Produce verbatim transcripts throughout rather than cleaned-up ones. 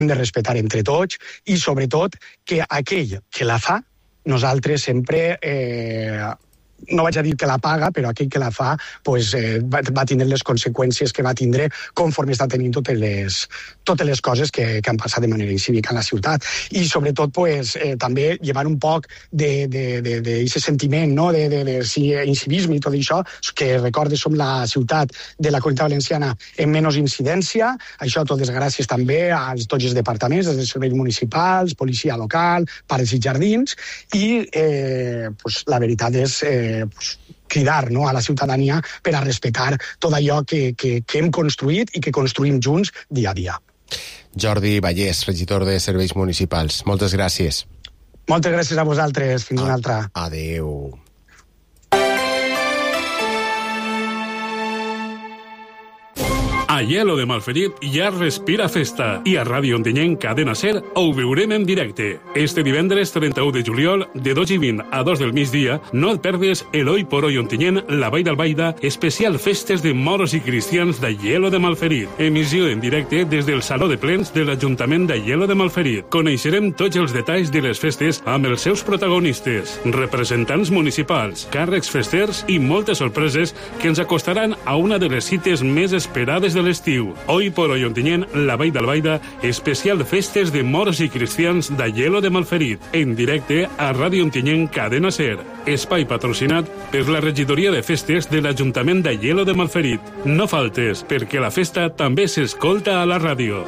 de respectar entre tots i, sobretot, que aquell que la fa, nosaltres sempre... Eh, no vaig a dir que la paga, però aquell que la fa pues, eh, va, va tindre les conseqüències que va tindre conforme està tenint totes les, totes les coses que, que han passat de manera incívica en la ciutat. I, sobretot, pues, eh, també llevar un poc d'aquest sentiment, no? de, de, de si, incivisme i tot això, que recordes som la ciutat de la Comunitat Valenciana en menys incidència, això totes gràcies també als tots els departaments, des dels serveis municipals, policia local, pares i jardins, i eh, pues, la veritat és... Eh, Pues, cridar, no, a la ciutadania per a respectar tot allò que, que, que hem construït i que construïm junts dia a dia. Jordi Vallès, regidor de Serveis Municipals. Moltes gràcies. Moltes gràcies a vosaltres. Fins a... una altra. Adéu. A Aielo de Malferit ja respira festa i a Ràdio Ontinyent Cadena Ser ho veurem en directe. Este divendres trenta-u de juliol, de dos i vint a dos del migdia, no et perdes el Hoy por Hoy Ontinyent, la Vall d'Albaida, especial festes de moros i cristians d'Aielo de Malferit. Emissió en directe des del Saló de Plens de l'Ajuntament d'Aielo de Malferit. Coneixerem tots els detalls de les festes amb els seus protagonistes, representants municipals, càrrecs festers i moltes sorpreses que ens acostaran a una de les cites més esperades de l'estiu. Hoy por Hoy Ontinyent, la Vall d'Albaida, especial festes de moros i cristians d'Aielo de Malferit, en directe a Ràdio Ontinyent Cadena Ser. Espai patrocinat per la regidoria de festes de l'Ajuntament d'Aielo de Malferit. No faltes, perquè la festa també s'escolta a la ràdio.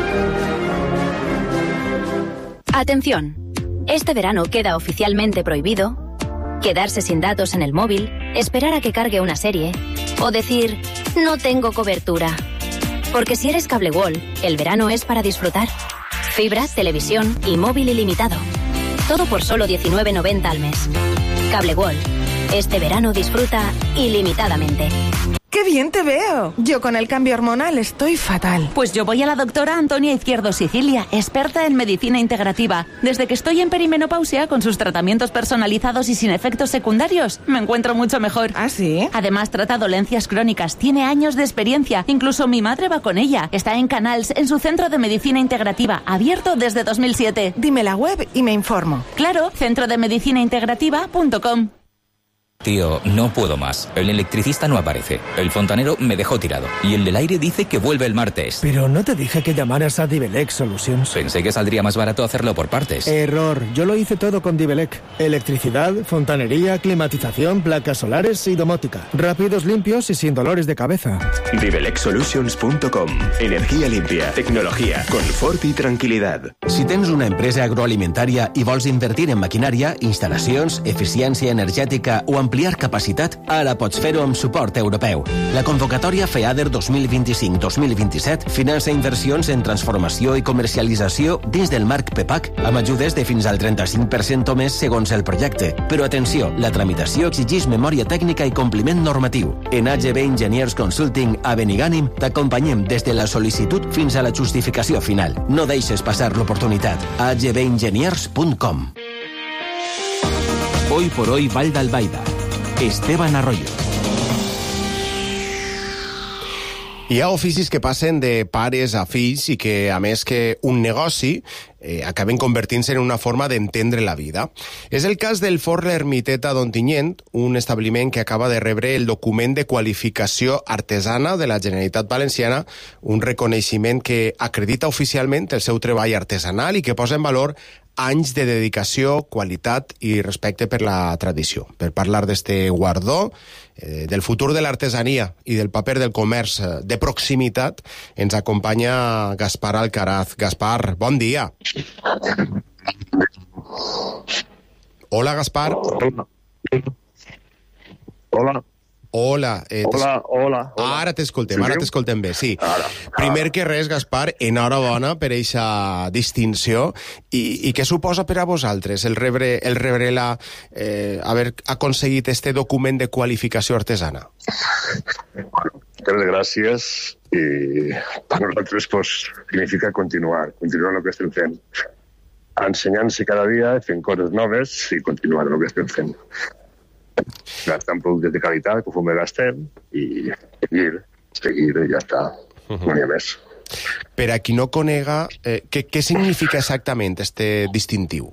Atención, este verano queda oficialmente prohibido quedarse sin datos en el móvil, esperar a que cargue una serie o decir, no tengo cobertura. Porque si eres Cable World, el verano es para disfrutar. Fibra, televisión y móvil ilimitado. Todo por solo diecinueve noventa al mes. Cable World. Este verano disfruta ilimitadamente. ¡Qué bien te veo! Yo con el cambio hormonal estoy fatal. Pues yo voy a la doctora Antonia Izquierdo Sicilia, experta en medicina integrativa. Desde que estoy en perimenopausia, con sus tratamientos personalizados y sin efectos secundarios, me encuentro mucho mejor. ¿Ah, sí? Además, trata dolencias crónicas, tiene años de experiencia. Incluso mi madre va con ella. Está en Canals, en su centro de medicina integrativa, abierto desde dos mil siete. Dime la web y me informo. Claro, centro de medicina integrativa punto com. Tío, no puedo más. El electricista no aparece. El fontanero me dejó tirado. Y el del aire dice que vuelve el martes. Pero no te dije que llamaras a Divelec Solutions. Pensé que saldría más barato hacerlo por partes. Error. Yo lo hice todo con Divelec. Electricidad, fontanería, climatización, placas solares y domótica. Rápidos, limpios y sin dolores de cabeza. Divelec Solutions punto com. Energía limpia, tecnología, confort y tranquilidad. Si tens una empresa agroalimentària i vols invertir en maquinària, instal·lacions, eficiència energètica o ampliar capacitat, ara pots fer-ho amb suport europeu. La convocatòria FEADER dos mil vint-i-cinc dos mil vint-i-set finança inversions en transformació i comercialització dins del marc PEPAC amb ajudes de fins al trenta-cinc per cent o més segons el projecte. Però atenció, la tramitació exigeix memòria tècnica i compliment normatiu. En A G B Engineers Consulting a Benigànim t'acompanyem des de la sol·licitud fins a la justificació final. No deixes passar l'oportunitat. a g b engineers punt com. Hoy por Hoy Vall d'Albaida. Esteban Arroyo. Hi ha oficis que passen de pares a fills i que, a més que un negoci, eh, acaben convertint-se en una forma d'entendre la vida. És el cas del Forn L'Ermiteta d'Ontinyent, un establiment que acaba de rebre el document de qualificació artesana de la Generalitat Valenciana, un reconeixement que acredita oficialment el seu treball artesanal i que posa en valor anys de dedicació, qualitat i respecte per la tradició. Per parlar d'este guardó, eh, del futur de l'artesania i del paper del comerç de proximitat, ens acompanya Gaspar Alcaraz. Gaspar, bon dia. Hola, Gaspar. Hola. Hola. Hola. Eh, hola, hola, hola. Ara t'escoltem, ara t'escoltem bé, sí. Ara, ara. Primer que res, Gaspar, enhorabona per eixa distinció. I, i què suposa per a vosaltres el rebre, el rebre la, eh, haver aconseguit este document de qualificació artesana? Bueno, moltes gràcies. I per nosaltres pues, significa continuar, continuar el que estem fent. Ensenyant-se cada dia, fent coses noves i continuar el que estem fent. Gastar productes de qualitat, conforme gastem, i seguir, seguir, i ja està. No n'hi ha més. Per a qui no conega, eh, què, què significa exactament este distintiu?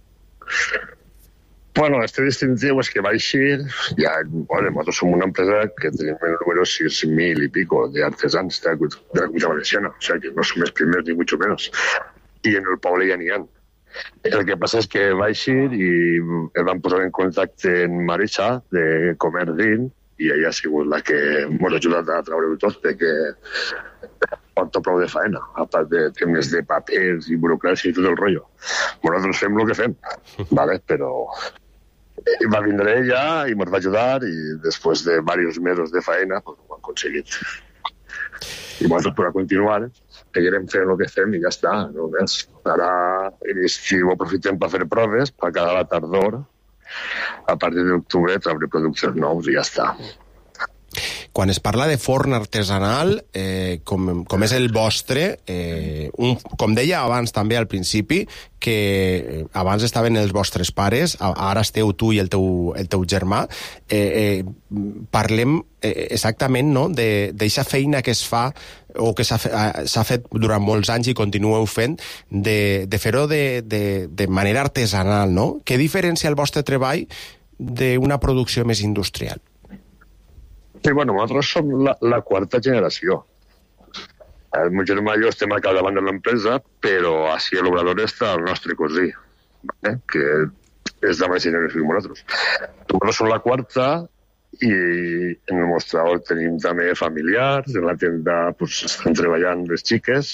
Bueno, este distintiu és que va eixir, ja, bueno, nosaltres som una empresa que tenim el número sis mil i pico d'artesans de, de la Comunitat Valenciana, o sea que no som els primers ni mucho menos, i en el poble ja n'hi ha. El que passa és que va eixir i el van posar en contacte en Marisa, de Comerç Din, i ella ha sigut la que ens ha ajudat a treure-ho tot, perquè porta prou de faena, a part de temes de papers i burocràcia i tot el rotllo. Nosaltres fem el que fem, ¿vale? Però va vindre ella i ens va ajudar i després de diversos mesos de faena pues, ho han aconseguit. I nosaltres per a continuar seguirem fent el que fem i ja està, no més. Ara si ho aprofitem per fer proves, per cada la tardor, a partir d'octubre treure productes nous i ja està. Quan es parla de forn artesanal, eh, com, com és el vostre, eh, un, com deia abans també al principi, que eh, abans estaven els vostres pares, ara esteu tu i el teu, el teu germà, eh, eh, parlem eh, exactament no, d'eixa feina que es fa o que s'ha fet durant molts anys i continueu fent, de, de fer-ho de, de, de manera artesanal, no? Què diferencia el vostre treball d'una producció més industrial? Sí, bueno, nosaltres som la, la quarta generació. El meu germà i jo estem al capdavant de l'empresa, però així a l'obrador està el nostre cosí, eh? Que és de més generació que nosaltres. Nosaltres som la quarta i en el mostrador tenim també familiars, en la tenda pues, estan treballant les xiques.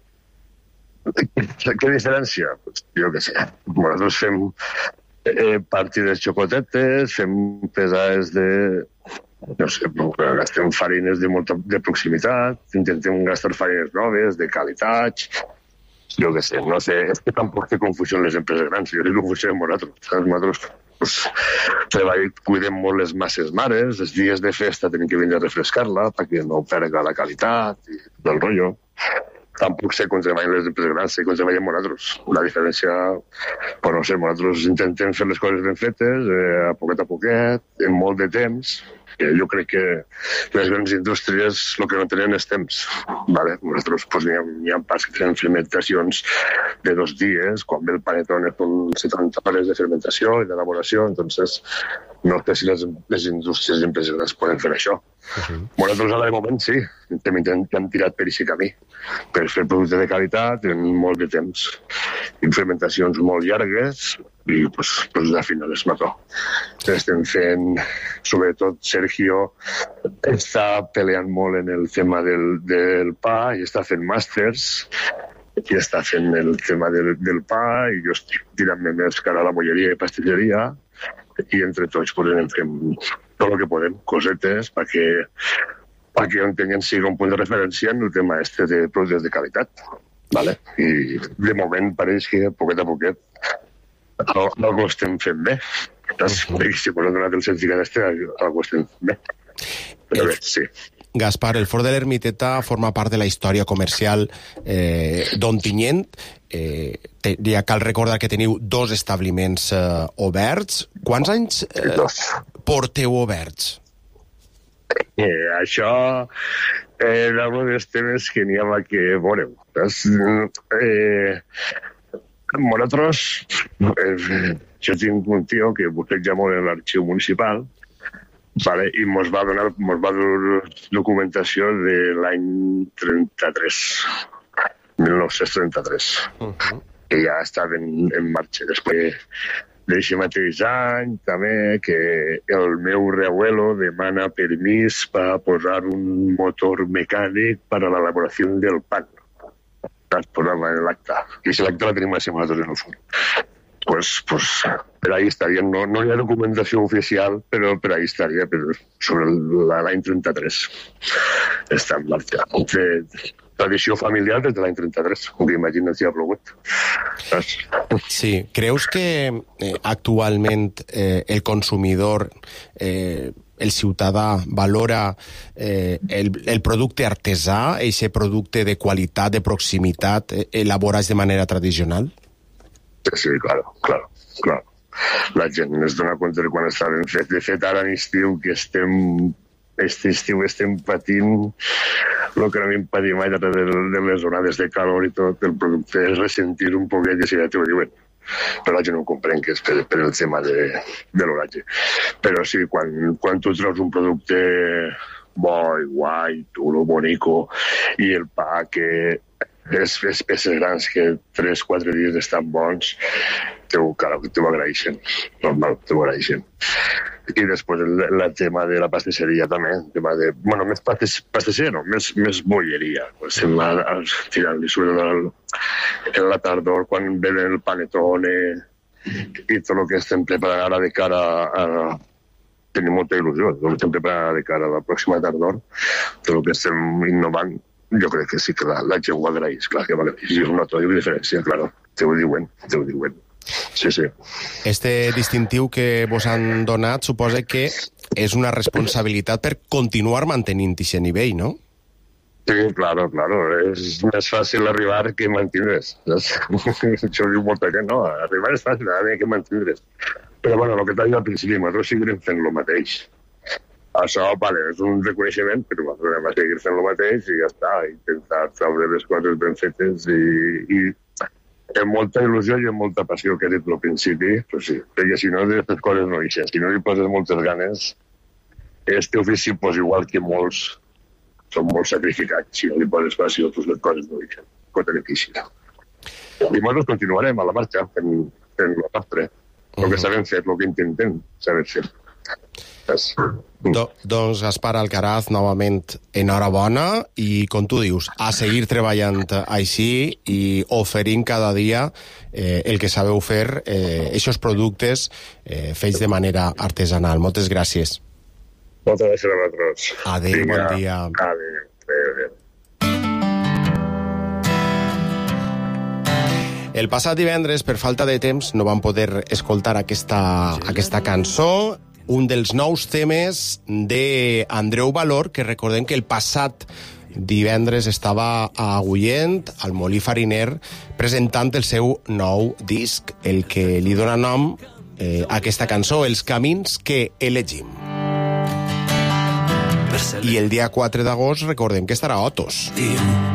Què diferència? Pues, jo què sé. Nosaltres fem eh, partides xocotetes, fem pesades de... no sé, gastem farines de molta de proximitat, intentem gastar farines noves, de qualitat, jo què sé, no sé, és que tampoc té confusió en les empreses grans, jo dic confusió en nosaltres, saps? Nosaltres pues, treball, cuidem molt les masses mares, els dies de festa tenim que venir a refrescar-la perquè no perga la qualitat i del rotllo. Tampoc sé com treballen les empreses grans, sé com treballem nosaltres. La diferència, pues no sé, nosaltres intentem fer les coses ben fetes, eh, a poquet a poquet, en molt de temps. Eh, jo crec que les grans indústries el que no tenen és temps. Vale? Nosaltres pues, n'hi ha, n'hi ha pas que tenen fermentacions de dos dies, quan ve el panetone són setanta hores de fermentació i d'elaboració, entonces no sé si les, les indústries i empreses grans poden fer això. Uh-huh. Nosaltres ara de moment sí, hem, hem tirat per aquest camí, per fer productes de qualitat en molt de temps, i fermentacions molt llargues, i pues, pues, al final es nota. Estem fent, sobretot Sergio està peleant molt en el tema del, del pa i està fent màsters i està fent el tema del, del pa i jo estic tirant-me més cara a la bolleria i pastelleria i entre tots pues, anem fent tot el que podem, cosetes, perquè perquè entenguem sigui un punt de referència en el tema este de productes de qualitat. Vale? I de moment pareix que poquet a poquet algo estem fent bé. Uh-huh. Si posem donat el certificat este, algo estem fent bé. Però bé, sí. Gaspar, el Forn de l'Ermiteta forma part de la història comercial eh, d'Ontinyent. Eh, te, ja cal recordar que teniu dos establiments eh, oberts. Quants anys eh, porteu oberts? Eh, això era un dels temes que n'hi havia que veurem. Eh, nosaltres, eh, jo tinc un tio que busqueja molt en l'arxiu municipal, vale, i mos va donar mos va donar documentació de l'any trenta-tres, mil nou-cents trenta-tres, uh-huh. que ja estava en, en marxa. Després d'aquest mateix any, també, que el meu reabuelo demana permís per posar un motor mecànic per a l'elaboració del pan. Es posava en l'acte. I si l'acte la tenim a nosaltres en el forn. Pues, pues, per ahí estaria. No, no hi ha documentació oficial, però per ahí estaria, però sobre l'any trenta-tres. Està en marxa. Tradició familiar des de l'any trenta-tres, que imagina si ha plogut. Sí, creus que eh, actualment eh, el consumidor, eh, el ciutadà, valora eh, el, el producte artesà, aquest producte de qualitat, de proximitat, eh, elaborat de manera tradicional? Sí, claro, claro, claro. La gent es dona compte de quan està ben fet. De fet, ara en estiu que estem aquest estiu estem patint el que no hem patit mai de, de, de les onades de calor i tot, el producte és ressentir un poquet i si ja t'ho diuen. Però l'horatge no ho comprenc, que és per, per el tema de, de l'horatge. Però sí, quan, quan tu treus un producte bo i guai, xulo, bonico, i el pa que és, és peces grans que tres o quatre dies estan bons, t'ho agraeixen, normal, t'ho agraeixen. I després el, el tema de la pastisseria també, el tema de, bueno, més pastis, pastisseria no, més, més bolleria. Estem tirant-li surt en la tardor quan venen el panetone i tot el que estem preparant ara de cara a... Tenim molta il·lusió, tot el que estem preparant ara de cara a la pròxima tardor, tot el que estem innovant, jo crec que sí que la, la gent ho agraeix, clar que ho agraeix. I no t'ho diu diferència, clar, te ho diuen, te ho diuen. Sí, sí. Este distintiu que vos han donat suposa que és una responsabilitat per continuar mantenint aquest nivell, no? Sí, claro, claro. És més fàcil arribar que mantindre's. Això diu molta gent, no? Arribar és fàcil, ara que mantindre's. Però, bueno, el que t'ha dit al principi, nosaltres seguirem fent el mateix. Això, vale, és un reconeixement, però nosaltres hem de seguir fent el mateix i ja està, intentar treure les coses ben fetes i... i amb molta il·lusió i amb molta passió, que he dit al principi, però sí, perquè si no, aquestes coses no ixen. Si no hi poses moltes ganes, este ofici, pues, igual que molts, són molt sacrificats. Si no li poses passió, pues, les coses no ixen. Cosa difícil. I nosaltres continuarem a la marxa fent, fent el nostre, el que sabem fer, el que intentem saber fer. Do, doncs Gaspar Alcaraz, novament enhorabona i, com tu dius, a seguir treballant així i oferint cada dia eh, el que sabeu fer, eh, aquests productes eh, fets de manera artesanal. Moltes gràcies. Moltes gràcies a vosaltres. Adéu, bon dia. Adéu, adéu, adéu. El passat divendres, per falta de temps, no vam poder escoltar aquesta, aquesta cançó, un dels nous temes d'Andreu Valor, que recordem que el passat divendres estava a Agullent, al Molí Fariner, presentant el seu nou disc, el que li dona nom eh, a aquesta cançó, Els camins que elegim. I el dia quatre d'agost recordem que estarà a Otos.